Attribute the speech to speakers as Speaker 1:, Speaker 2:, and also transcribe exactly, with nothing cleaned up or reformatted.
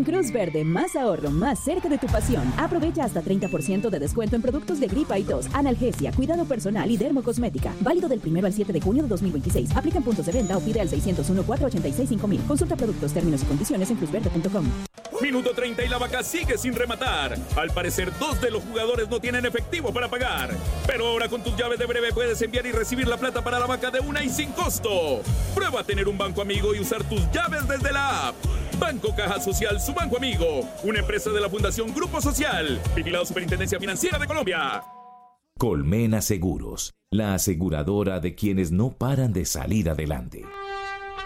Speaker 1: En Cruz Verde, más ahorro, más cerca de tu pasión. Aprovecha hasta treinta por ciento de descuento en productos de gripa y tos, analgesia, cuidado personal y dermocosmética. Válido del primero al siete de junio de dos mil veintiséis. Aplica en puntos de venta o pide al seis cero uno, cuatro ocho seis, cinco mil. Consulta productos, términos y condiciones en cruzverde punto com.
Speaker 2: Minuto treinta y la vaca sigue sin rematar. Al parecer, dos de los jugadores no tienen efectivo para pagar. Pero ahora con tus llaves de Breve puedes enviar y recibir la plata para la vaca de una y sin costo. Prueba a tener un banco amigo y usar tus llaves desde la app. Banco Caja Social, su banco amigo. Una empresa de la Fundación Grupo Social. Vigilado Superintendencia Financiera de Colombia.
Speaker 3: Colmena Seguros, la aseguradora de quienes no paran de salir adelante.